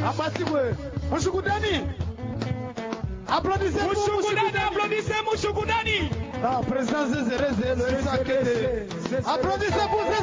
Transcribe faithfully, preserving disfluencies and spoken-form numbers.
Abasigwe. Mushukudani. Applaudissez Mushukudani, applaudissez Mushukudani. Ah, président Zezereze, le Sakere. Applaudissez pour Zezere.